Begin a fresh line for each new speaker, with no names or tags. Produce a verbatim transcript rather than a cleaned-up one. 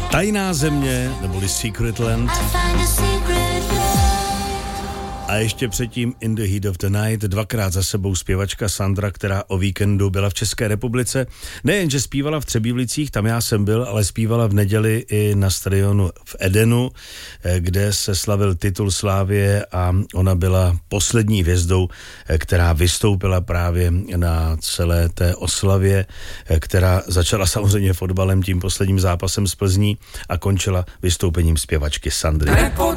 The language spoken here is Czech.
Tajná země, neboli Secret Land. A ještě předtím In the Heat of the Night, dvakrát za sebou zpěvačka Sandra, která o víkendu byla v České republice. Nejenže zpívala v Třebílicích, tam já jsem byl, ale zpívala v neděli i na stadionu v Edenu, kde se slavil titul Slávie a ona byla poslední hvězdou, která vystoupila právě na celé té oslavě, která začala samozřejmě fotbalem, tím posledním zápasem z Plzní a končila vystoupením zpěvačky Sandry.